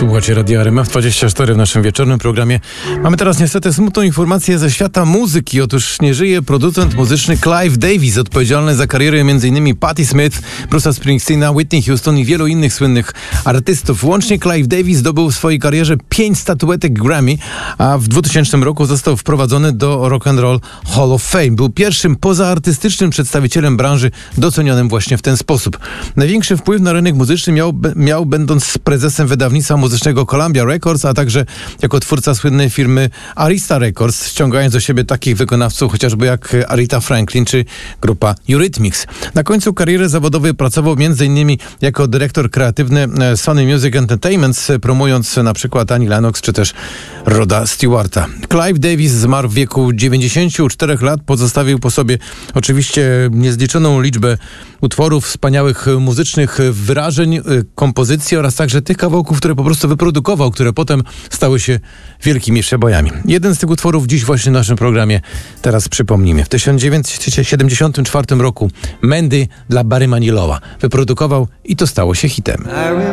Słuchacie Radia RMF24 w naszym wieczornym programie. Mamy teraz niestety smutną informację ze świata muzyki. Otóż nie żyje producent muzyczny Clive Davis, odpowiedzialny za karierę m.in. Patti Smith, Bruce'a Springsteena, Whitney Houston i wielu innych słynnych artystów. Łącznie Clive Davis zdobył w swojej karierze 5 statuetek Grammy, a w 2000 roku został wprowadzony do Rock and Roll Hall of Fame. Był pierwszym pozaartystycznym przedstawicielem branży docenionym właśnie w ten sposób. Największy wpływ na rynek muzyczny miał będąc prezesem wydawnictwa muzycznego Columbia Records, a także jako twórca słynnej firmy Arista Records, ściągając do siebie takich wykonawców chociażby jak Aretha Franklin czy grupa Eurythmics. Na końcu kariery zawodowej pracował m.in. jako dyrektor kreatywny Sony Music Entertainment, promując na przykład Annie Lennox czy też Roda Stewarta. Clive Davis zmarł w wieku 94 lat, pozostawił po sobie oczywiście niezliczoną liczbę utworów, wspaniałych muzycznych wyrażeń, kompozycji oraz także tych kawałków, które po prostu wyprodukował, które potem stały się wielkimi przebojami. Jeden z tych utworów dziś właśnie w naszym programie teraz przypomnimy. W 1974 roku Mandy dla Barry Manilowa wyprodukował i to stało się hitem.